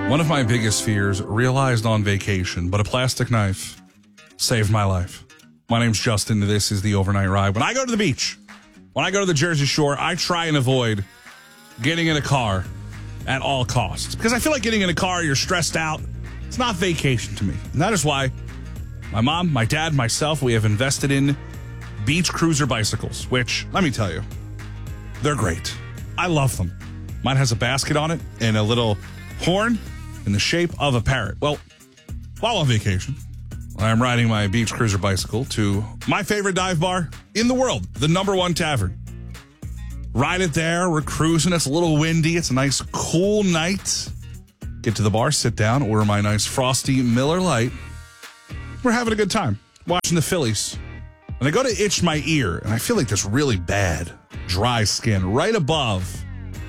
One of my biggest fears realized on vacation, but a plastic knife saved my life. My name's Justin. This is the Overnight Ride. When I go to the beach, when I go to the Jersey Shore, I try and avoid getting in a car at all costs. Because I feel like getting in a car, you're stressed out. It's not vacation to me. And that is why my mom, my dad, myself, we have invested in beach cruiser bicycles, which, let me tell you, they're great. I love them. Mine has a basket on it and a little horn in the shape of a parrot. Well, while on vacation, I'm riding my beach cruiser bicycle to my favorite dive bar in the world, the #1 Tavern. Ride it there. We're cruising. It's a little windy. It's a nice, cool night. Get to the bar, sit down, order my nice frosty Miller Lite. We're having a good time watching the Phillies. And I go to itch my ear, and I feel like this really bad, dry skin right above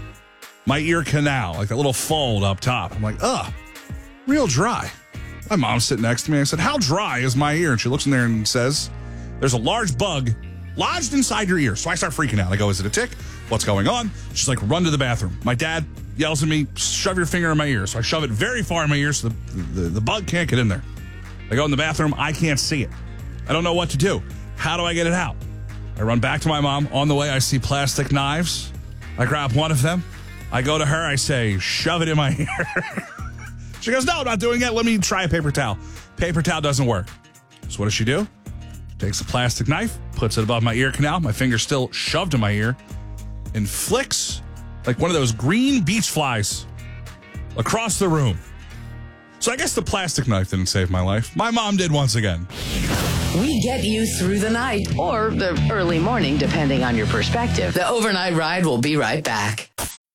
my ear canal, like that little fold up top. I'm like, ugh, real dry. My mom's sitting next to me. I said, how dry is my ear? And she looks in there and says, there's a large bug lodged inside your ear. So I start freaking out. I go, is it a tick? What's going on? She's like, run to the bathroom. My dad yells at me, shove your finger in my ear. So I shove it very far in my ear so the bug can't get in there. I go in the bathroom. I can't see it. I don't know what to do. How do I get it out? I run back to my mom. On the way, I see plastic knives. I grab one of them. I go to her. I say, shove it in my ear. She goes, no, I'm not doing it. Let me try a paper towel. Paper towel doesn't work. So what does she do? Takes a plastic knife, puts it above my ear canal. My finger's still shoved in my ear, and flicks like one of those green beach flies across the room. So I guess the plastic knife didn't save my life. My mom did once again. We get you through the night or the early morning, depending on your perspective. The Overnight Ride will be right back.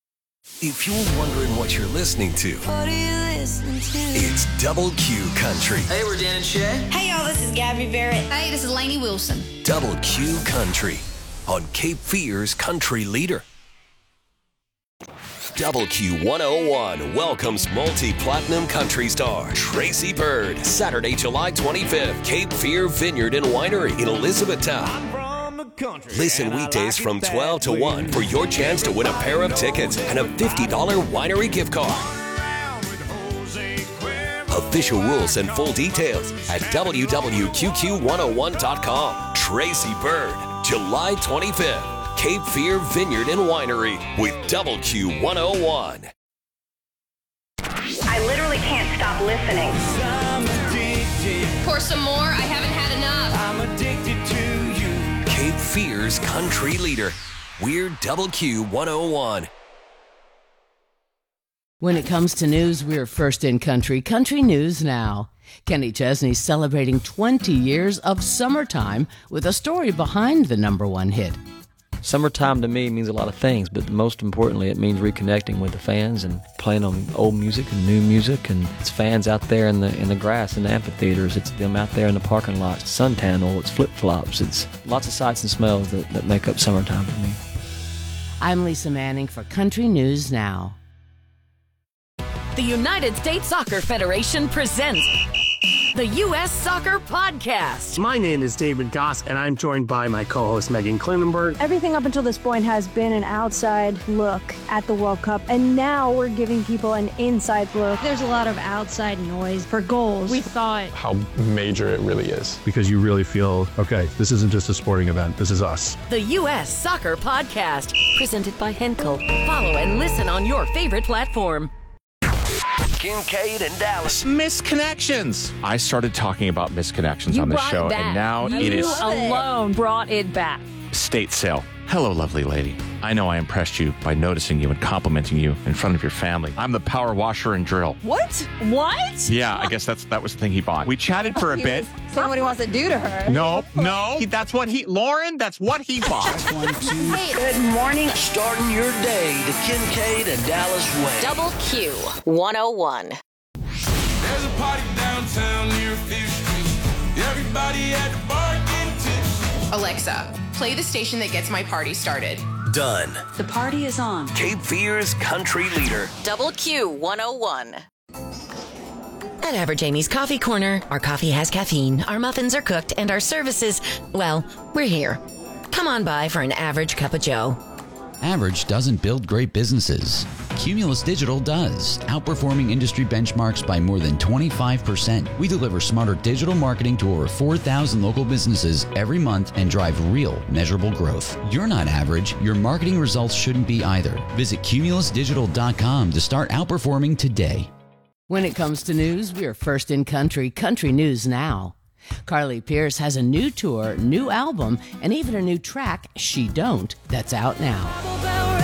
If you're wondering what you're listening to, What are you listening to? it's Double Q Country. Hey, we're Dan and Shay. Hey y'all, this is Gabby Barrett. Hey, this is Lainey Wilson. Double Q Country on Cape Fear's Country Leader. Double Q 101 welcomes multi-platinum country star Tracy Byrd, Saturday, July 25th, Cape Fear Vineyard and Winery in Elizabethtown. Listen weekdays from 12 to 1 for your chance to win a pair of tickets and a $50 winery gift card. Official rules and full details at www.qqq101.com. Tracy Byrd, July 25th, Cape Fear Vineyard and Winery with Double Q 101. I literally can't stop listening. Pour some more. I haven't had enough. I'm addicted to you. Cape Fear's Country Leader. We're Double Q 101. When it comes to news, we're first in country. Country News Now. Kenny Chesney's celebrating 20 years of Summertime with a story behind the #1 hit. Summertime to me means a lot of things, but most importantly, it means reconnecting with the fans and playing on old music and new music. And it's fans out there in the grass, in the amphitheaters. It's them out there in the parking lots, suntan oil, it's flip-flops. It's lots of sights and smells that make up summertime for me. I'm Lisa Manning for Country News Now. The United States Soccer Federation presents the U.S. Soccer Podcast. My name is David Goss, and I'm joined by my co-host Megan Klinenberg. Everything up until this point has been an outside look at the World Cup, and now we're giving people an inside look. There's a lot of outside noise for goals. We thought how major it really is, because you really feel, okay, this isn't just a sporting event, this is us. The U.S. Soccer Podcast, presented by Henkel. Follow and listen on your favorite platform. Kincaid and Dallas. Misconnections. I started talking about misconnections on this show, and now it is alone brought it back. State sale. Hello, lovely lady. I know I impressed you by noticing you and complimenting you in front of your family. I'm the power washer and drill. What? What? Yeah, I guess that was the thing he bought. We chatted for a bit. Saying what he wants to do to her. No. Lauren, that's what he bought. Good morning. Starting your day the Kincaid and Dallas way. Double Q 101. There's a party downtown near Fifth Street. Everybody at the bar getting tipsy. Alexa, play the station that gets my party started. Done. The party is on. Cape Fear's Country Leader. Double Q 101. At Average Amy's Coffee Corner, our coffee has caffeine, our muffins are cooked, and our services, well, we're here. Come on by for an average cup of joe. Average doesn't build great businesses. Cumulus Digital does, outperforming industry benchmarks by more than 25%. We deliver smarter digital marketing to over 4,000 local businesses every month and drive real, measurable growth. You're not average. Your marketing results shouldn't be either. Visit cumulusdigital.com to start outperforming today. When it comes to news, we are first in country. Country News Now. Carly Pearce has a new tour, new album, and even a new track, She Don't, that's out now.